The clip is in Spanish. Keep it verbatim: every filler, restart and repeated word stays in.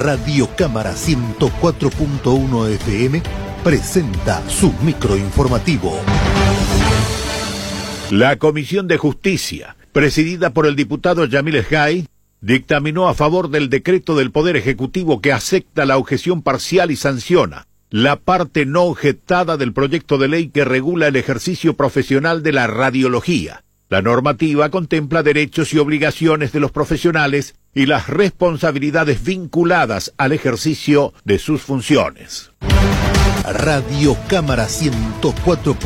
Radio Cámara ciento cuatro punto uno F M presenta su microinformativo. La Comisión de Justicia, presidida por el diputado Yamil Esgay, dictaminó a favor del decreto del Poder Ejecutivo que acepta la objeción parcial y sanciona la parte no objetada del proyecto de ley que regula el ejercicio profesional de la radiología. La normativa contempla derechos y obligaciones de los profesionales y las responsabilidades vinculadas al ejercicio de sus funciones. Radio Cámara ciento cuatro